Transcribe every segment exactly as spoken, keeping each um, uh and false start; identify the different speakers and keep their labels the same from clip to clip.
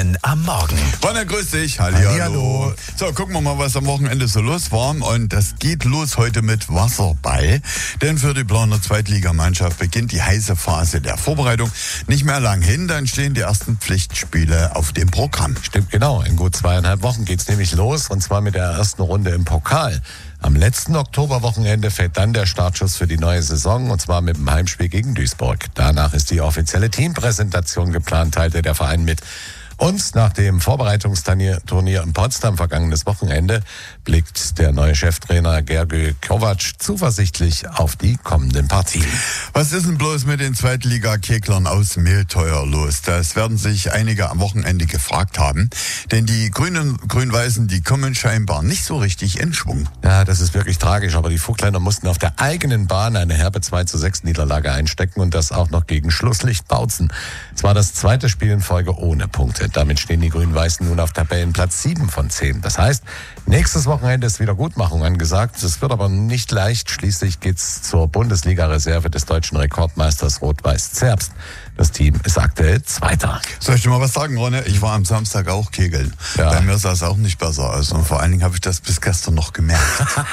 Speaker 1: Meldungen am Morgen.
Speaker 2: Ronne, grüß dich. Hallihallo. Hallihallo. So, gucken wir mal, was am Wochenende so los war. Und das geht los heute mit Wasserball. Denn für die Plauner Zweitligamannschaft beginnt die heiße Phase der Vorbereitung. Nicht mehr lang hin, dann stehen die ersten Pflichtspiele auf dem Programm.
Speaker 3: Stimmt, genau. In gut zweieinhalb Wochen geht's nämlich los. Und zwar mit der ersten Runde im Pokal. Am letzten Oktoberwochenende fällt dann der Startschuss für die neue Saison, und zwar mit dem Heimspiel gegen Duisburg. Danach ist die offizielle Teampräsentation geplant, teilte der Verein mit. Und nach dem Vorbereitungsturnier Turnier in Potsdam vergangenes Wochenende blickt der neue Cheftrainer Gergő Kovac zuversichtlich auf die kommenden Partien.
Speaker 2: Was ist denn bloß mit den Zweitliga-Keglern aus Mehlteuer los? Das werden sich einige am Wochenende gefragt haben. Denn die Grünen, Grün-Weißen, die kommen scheinbar nicht so richtig in Schwung.
Speaker 3: Ja, das ist wirklich tragisch. Aber die Vogtländer mussten auf der eigenen Bahn eine herbe zwei zu sechs Niederlage einstecken und das auch noch gegen Schlusslicht Bautzen. Es war das zweite Spiel in Folge ohne Punkte. Damit stehen die Grün-Weißen nun auf Tabellenplatz sieben von zehn. Das heißt, nächstes Wochenende ist Wiedergutmachung angesagt. Es wird aber nicht leicht. Schließlich geht's zur Bundesliga-Reserve des deutschen Rekordmeisters Rot-Weiß Zerbst. Das Team ist aktuell Zweiter.
Speaker 2: Soll ich dir mal was sagen, Ronne? Ich war am Samstag auch kegeln. Ja. Bei mir sah es auch nicht besser aus. Und vor allen Dingen habe ich das bis gestern noch gemerkt.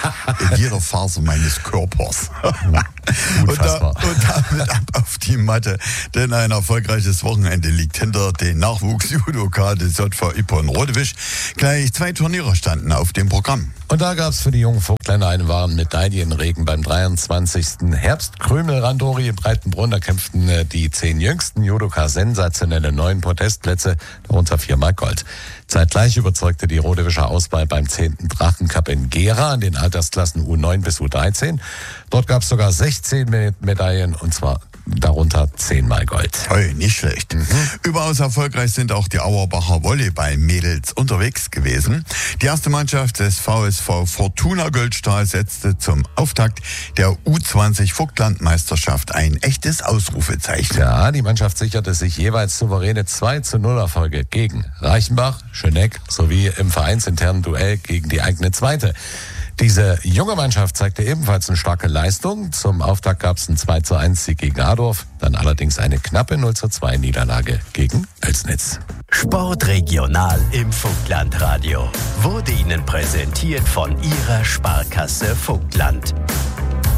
Speaker 2: In jeder Faser meines Körpers. und, da, und damit ab auf die Matte. Denn ein erfolgreiches Wochenende liegt hinter den Nachwuchs-Judoka des J V Ippon Rodewisch. Gleich zwei Turniere standen auf dem Programm.
Speaker 3: Und da gab es für die jungen Vogtländer einen wahren Medaillenregen beim dreiundzwanzigsten Herbstkrümel-Randori in Breitenbrunn. Da kämpften äh, die zehn jüngsten Judoka sensationelle neun Podestplätze, darunter viermal Gold. Zeitgleich überzeugte die Rodewischer Auswahl beim zehnten Drachencup in Gera in den Altersklassen U neun bis U dreizehn. Dort gab es sogar sechzehn Medaillen, und zwar darunter zehnmal Gold.
Speaker 2: Hey, nicht schlecht. Mhm. Überaus erfolgreich sind auch die Auerbacher Volleyball-Mädels unterwegs gewesen. Die erste Mannschaft des V S V Fortuna Goldstahl setzte zum Auftakt der U zwanzig Vogtlandmeisterschaft ein echtes Ausrufezeichen.
Speaker 3: Ja, die Mannschaft sicherte sich jeweils souveräne zwei zu null Erfolge gegen Reichenbach, Schöneck sowie im vereinsinternen Duell gegen die eigene Zweite. Diese junge Mannschaft zeigte ebenfalls eine starke Leistung. Zum Auftakt gab es einen zwei zu eins Sieg gegen Adorf, dann allerdings eine knappe null zu zwei Niederlage gegen Oelsnitz.
Speaker 1: Sportregional im Vogtlandradio wurde Ihnen präsentiert von Ihrer Sparkasse Vogtland.